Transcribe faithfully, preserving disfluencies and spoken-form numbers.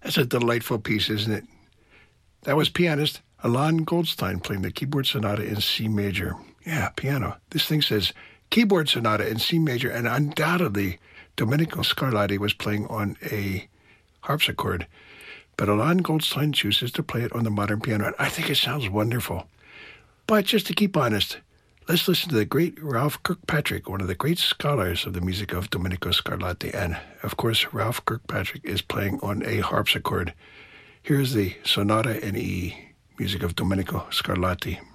That's a delightful piece, isn't it? That was pianist Alon Goldstein playing the keyboard sonata in C major. Yeah, piano. This thing says keyboard sonata in C major, and undoubtedly Domenico Scarlatti was playing on a harpsichord. But Alon Goldstein chooses to play it on the modern piano, and I think it sounds wonderful. But just to keep honest, let's listen to the great Ralph Kirkpatrick, one of the great scholars of the music of Domenico Scarlatti. And, of course, Ralph Kirkpatrick is playing on a harpsichord. Here's the Sonata in E, music of Domenico Scarlatti.